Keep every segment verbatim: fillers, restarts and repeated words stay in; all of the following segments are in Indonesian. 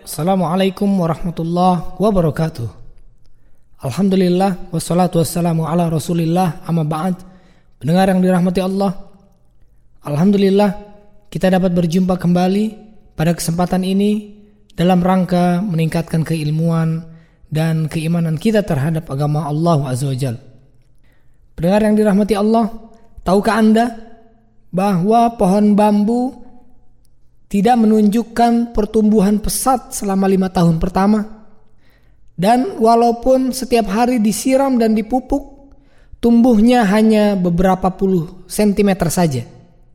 Assalamualaikum warahmatullahi wabarakatuh. Alhamdulillah wassalatu wassalamu ala rasulillah amma ba'd. Pendengar yang dirahmati Allah, alhamdulillah kita dapat berjumpa kembali pada kesempatan ini dalam rangka meningkatkan keilmuan dan keimanan kita terhadap agama Allah Azza wa Jalla. Pendengar yang dirahmati Allah, tahukah Anda bahwa pohon bambu tidak menunjukkan pertumbuhan pesat selama lima tahun pertama? Dan walaupun setiap hari disiram dan dipupuk, tumbuhnya hanya beberapa puluh sentimeter saja.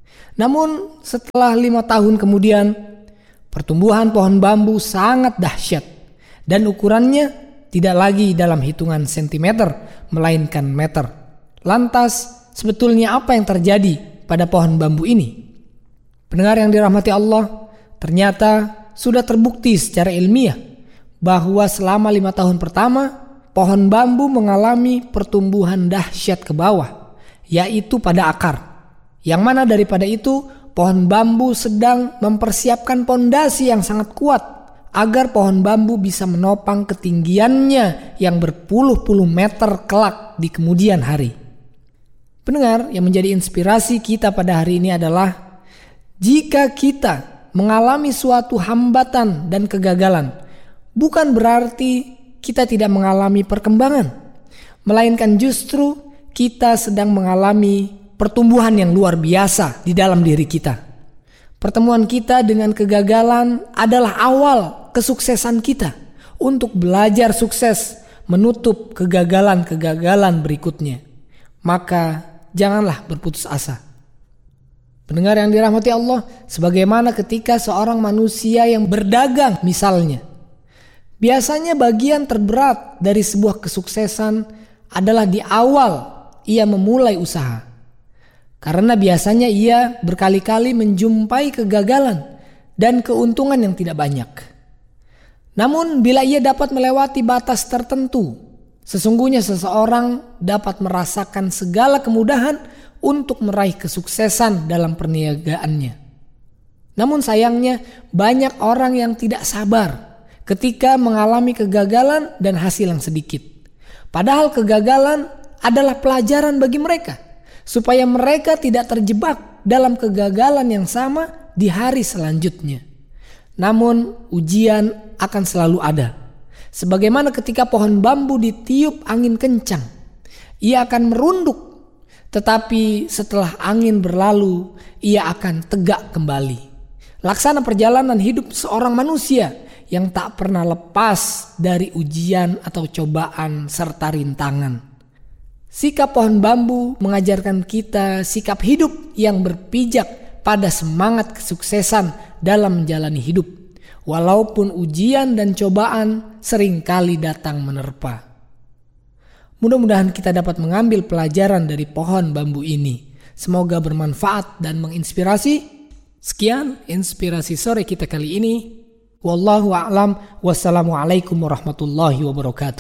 Namun setelah lima tahun kemudian, pertumbuhan pohon bambu sangat dahsyat dan ukurannya tidak lagi dalam hitungan sentimeter, melainkan meter. Lantas, sebetulnya apa yang terjadi pada pohon bambu ini? Pendengar yang dirahmati Allah, ternyata sudah terbukti secara ilmiah bahwa selama lima tahun pertama, pohon bambu mengalami pertumbuhan dahsyat ke bawah, yaitu pada akar. Yang mana daripada itu, pohon bambu sedang mempersiapkan pondasi yang sangat kuat agar pohon bambu bisa menopang ketinggiannya yang berpuluh-puluh meter kelak di kemudian hari. Pendengar, yang menjadi inspirasi kita pada hari ini adalah jika kita mengalami suatu hambatan dan kegagalan, bukan berarti kita tidak mengalami perkembangan, melainkan justru kita sedang mengalami pertumbuhan yang luar biasa di dalam diri kita. Pertemuan kita dengan kegagalan adalah awal kesuksesan kita untuk belajar sukses menutup kegagalan-kegagalan berikutnya. Maka janganlah berputus asa. Pendengar yang dirahmati Allah, sebagaimana ketika seorang manusia yang berdagang misalnya, biasanya bagian terberat dari sebuah kesuksesan adalah di awal ia memulai usaha. Karena biasanya ia berkali-kali menjumpai kegagalan dan keuntungan yang tidak banyak. Namun bila ia dapat melewati batas tertentu, sesungguhnya seseorang dapat merasakan segala kemudahan untuk meraih kesuksesan dalam perniagaannya. Namun sayangnya banyak orang yang tidak sabar ketika mengalami kegagalan dan hasil yang sedikit. Padahal kegagalan adalah pelajaran bagi mereka, supaya mereka tidak terjebak dalam kegagalan yang sama di hari selanjutnya. Namun ujian akan selalu ada. Sebagaimana ketika pohon bambu ditiup angin kencang, ia akan merunduk. Tetapi setelah angin berlalu, ia akan tegak kembali. Laksana perjalanan hidup seorang manusia yang tak pernah lepas dari ujian atau cobaan serta rintangan. Sikap pohon bambu mengajarkan kita sikap hidup yang berpijak pada semangat kesuksesan dalam menjalani hidup. Walaupun ujian dan cobaan seringkali datang menerpa. Mudah-mudahan kita dapat mengambil pelajaran dari pohon bambu ini. Semoga bermanfaat dan menginspirasi. Sekian inspirasi sore kita kali ini. Wallahu a'lam. Wassalamualaikum warahmatullahi wabarakatuh.